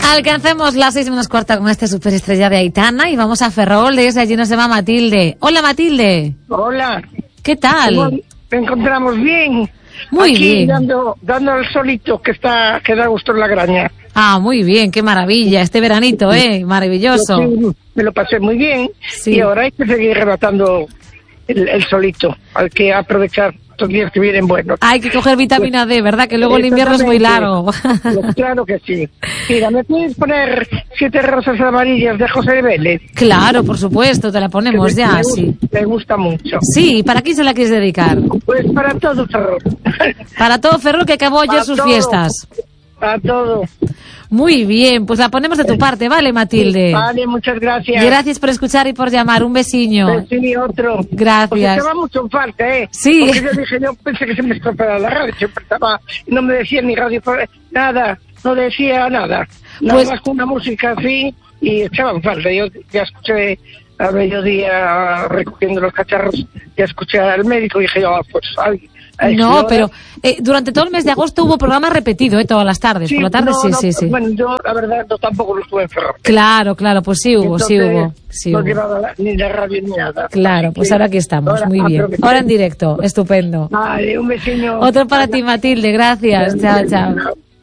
Alcancemos las 6:15 con esta superestrella de Aitana y vamos a Ferrol, desde allí nos llama Matilde. Hola, Matilde. Hola. ¿Qué tal? ¿Cómo te encontramos bien? Muy aquí, bien. Dando al solito que da gusto en la graña. Ah, muy bien, qué maravilla, este veranito, maravilloso. Sí, me lo pasé muy bien, sí. Y ahora hay que seguir rematando el solito, hay que aprovechar estos días que vienen buenos. Hay que coger vitamina D, ¿verdad? Que luego el invierno es muy largo. Claro que sí. Mira, ¿me puedes poner 7 rosas amarillas de José Vélez? Claro, por supuesto, te la ponemos ya, sí. Me gusta mucho. Sí, ¿para quién se la quieres dedicar? Pues para todo Ferrol. Para todo Ferrol, que acabó ayer sus fiestas. Para todo. Muy bien, pues la ponemos de tu parte, ¿vale, Matilde? Vale, muchas gracias. Gracias por escuchar y por llamar. Un besiño. Sí, otro. Gracias. Porque te va mucho en falta, Sí. Porque yo pensé que se me estropeaba la radio. Siempre estaba, no me decía ni radio, nada, no decía nada. Nada más con una música así y echaba en falta. Yo ya escuché a mediodía recogiendo los cacharros, ya escuché al médico y dije, pues alguien. No, pero durante todo el mes de agosto hubo programa repetido, todas las tardes. Sí, por la tarde sí. Bueno, yo la verdad tampoco lo estuve en Ferrol. Claro, pues sí hubo, No llevaba ni la radio ni nada. Claro, pues ahora aquí estamos, ahora, muy bien. Ahora en directo, estupendo. Vale, un vecino. Otro para ti, Matilde, gracias. Chao.